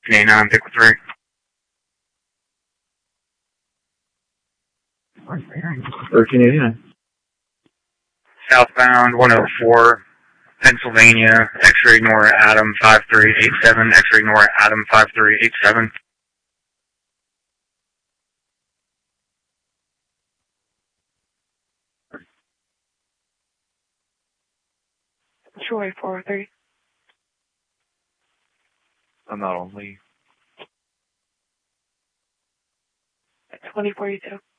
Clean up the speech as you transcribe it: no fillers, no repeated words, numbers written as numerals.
K9, pick 3. Virgin 89. Southbound 104, Pennsylvania, X-ray ignore Adam 5387, X-ray ignore Adam 5387. Troy 403. I'm not on leave. 2042.